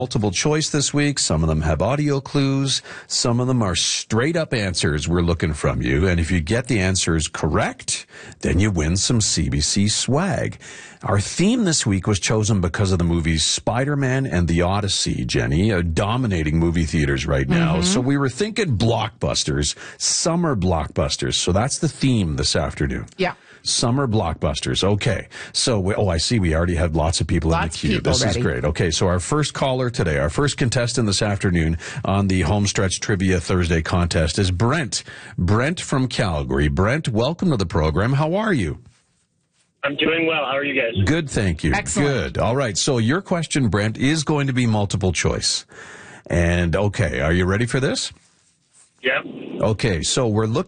Multiple choice this week. Some of them have audio clues. Some of them are straight up answers we're looking from you. And if you get the answers correct, then you win some CBC swag. Our theme this week was chosen because of the movies Spider-Man and The Odyssey, Jenny, dominating movie theaters right now. So we were thinking blockbusters, summer blockbusters. So that's the theme this afternoon. Yeah. Summer blockbusters. Okay. So, I see we already have lots of people in the queue. This is great. Okay. So our first caller today, our first contestant this afternoon on the Homestretch Trivia Thursday contest is Brent. Brent from Calgary. Brent, welcome to the program. How are you? I'm doing well. How are you guys? Good, thank you. Excellent. Good. All right. So your question, Brent, is going to be multiple choice. And okay, are you ready for this? Yep. Okay. So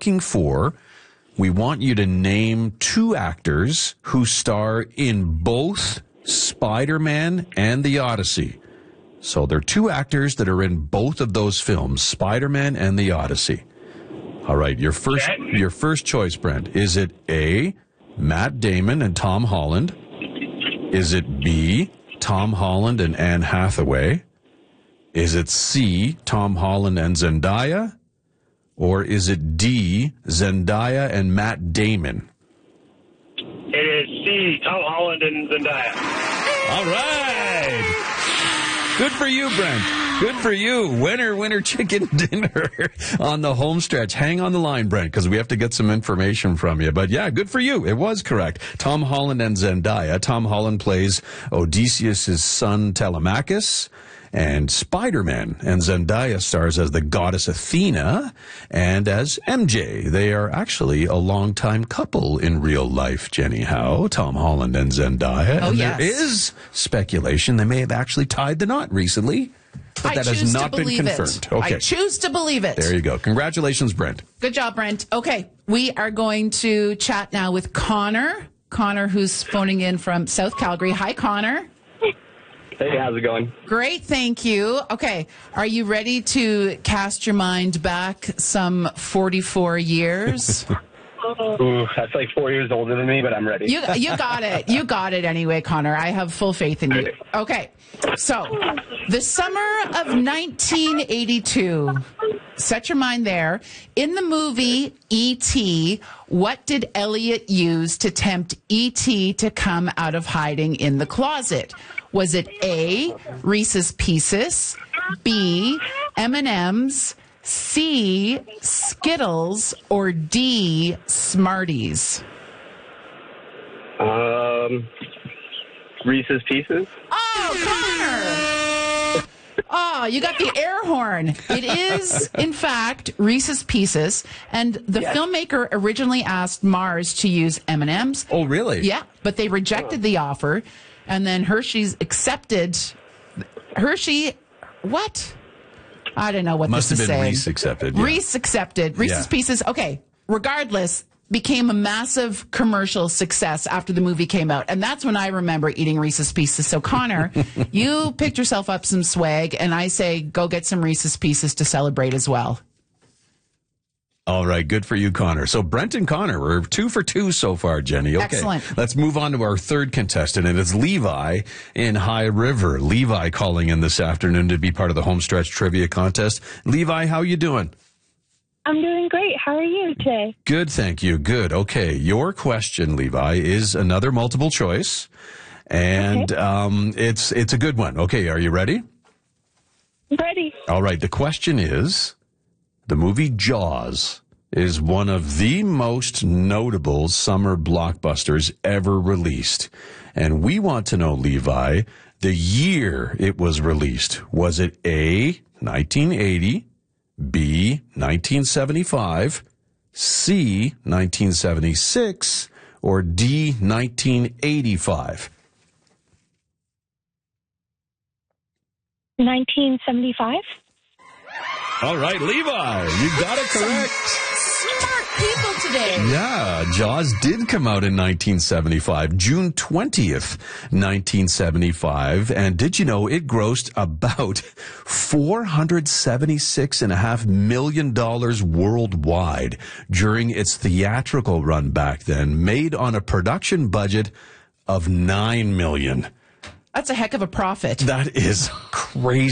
we want you to name two actors who star in both Spider-Man and The Odyssey. So there are two actors that are in both of those films, Spider-Man and The Odyssey. All right, your first choice, Brent. Is it A, Matt Damon and Tom Holland? Is it B, Tom Holland and Anne Hathaway? Is it C, Tom Holland and Zendaya? Or is it D, Zendaya and Matt Damon? It is C, Tom Holland and Zendaya. All right. Good for you, Brent. Good for you. Winner, chicken dinner on the home stretch. Hang on the line, Brent, because we have to get some information from you. But yeah, good for you. It was correct. Tom Holland and Zendaya. Tom Holland plays Odysseus' son Telemachus. And Spider-Man, and Zendaya stars as the goddess Athena and as MJ. They are actually a longtime couple in real life, Jenny Howe, Tom Holland and Zendaya. Oh, and yes. There is speculation they may have actually tied the knot recently, but that has not been confirmed. Okay. I choose to believe it. There you go. Congratulations, Brent. Good job, Brent. Okay, we are going to chat now with Connor. Connor, who's phoning in from South Calgary. Hi, Connor. Hey, how's it going? Great, thank you. Okay, are you ready to cast your mind back some 44 years? Ooh, that's like 4 years older than me, but I'm ready. You got it. You got it anyway, Connor. I have full faith in you. Okay, so the summer of 1982. Set your mind there. In the movie E.T., what did Elliot use to tempt E.T. to come out of hiding in the closet? Was it A, Reese's Pieces, B, M&M's, C, Skittles, or D, Smarties? Reese's Pieces. Oh, Connor! Oh, you got the air horn. It is, in fact, Reese's Pieces, and the filmmaker originally asked Mars to use M&M's. Oh, really? Yeah, but they rejected the offer, and then Hershey's accepted. Hershey, what? I don't know what Must this have is been saying. Reese accepted. Yeah. Reese accepted. Reese's Pieces. Okay, regardless, became a massive commercial success after the movie came out. And that's when I remember eating Reese's Pieces. So, Connor, you picked yourself up some swag, and I say go get some Reese's Pieces to celebrate as well. All right, good for you, Connor. So Brent and Connor, we're 2 for 2 so far, Jenny. Okay, excellent. Let's move on to our third contestant, and it's Levi in High River. Levi calling in this afternoon to be part of the Homestretch Trivia Contest. Levi, how you doing? I'm doing great. How are you today? Good, thank you. Good. Okay, your question, Levi, is another multiple choice, and it's a good one. Okay, are you ready? I'm ready. All right, the question is, the movie Jaws is one of the most notable summer blockbusters ever released. And we want to know, Levi, the year it was released. Was it A, 1980, B, 1975, C, 1976, or D, 1985? 1975? All right, Levi, you got it correct. Smart people today. Yeah, Jaws did come out in 1975, June 20th, 1975. And did you know it grossed about $476.5 million worldwide during its theatrical run back then, made on a production budget of $9 million. That's a heck of a profit. That is crazy.